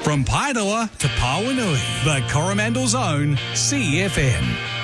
From Painoa to Pawanui, the Coromandel's own CFM.